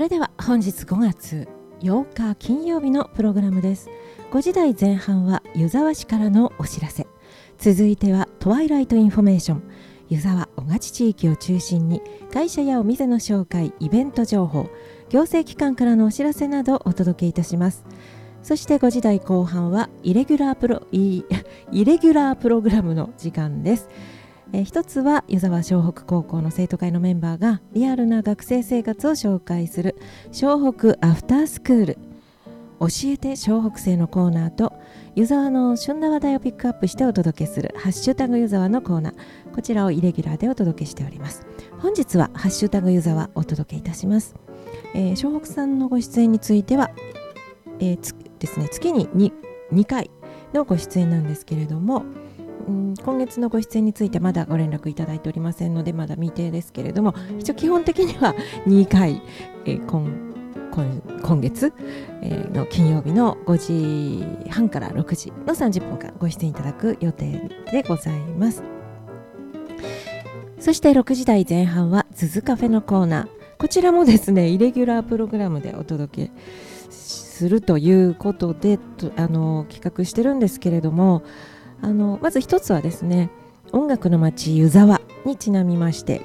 れでは本日5月8日金曜日のプログラムです。5時台前半は湯沢市からのお知らせ、続いてはトワイライトインフォメーション、湯沢小勝地域を中心に会社やお店の紹介、イベント情報、行政機関からのお知らせなどお届けいたします。そして5時台後半はイレギュラープログラムの時間です。一つは湯沢湘北高校の生徒会のメンバーがリアルな学生生活を紹介する湘北アフタースクール、教えて湘北生のコーナーと、湯沢の旬な話題をピックアップしてお届けするハッシュタグ湯沢のコーナー、こちらをイレギュラーでお届けしております。本日はハッシュタグ湯沢お届けいたします。湘北さんのご出演については、ですね、月に 2回のご出演なんですけれども、今月のご出演についてまだご連絡いただいておりませんのでまだ未定ですけれども、一応基本的には2回、今月、の金曜日の5時半から6時の30分間ご出演いただく予定でございます。そして6時台前半はズズカフェのコーナー、こちらもですねイレギュラープログラムでお届けするということで企画してるんですけれども、まず一つはですね、音楽の街湯沢にちなみまして、